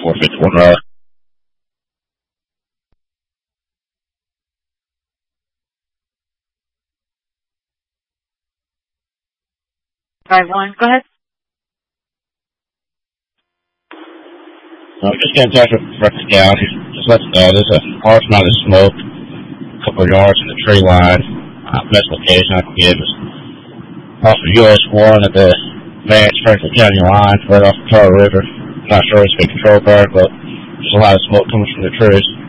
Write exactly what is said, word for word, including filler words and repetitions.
four fifty-one Raleigh. five one, go ahead. I'm just getting in touch with Breakfast County. Just let us know there's a large amount of smoke, a couple of yards in the tree line. Uh, best location I can give is off of U S one at the Van Springfield County line, right off the Tar River. Not sure it's been controlled there, but there's a lot of smoke coming from the trees.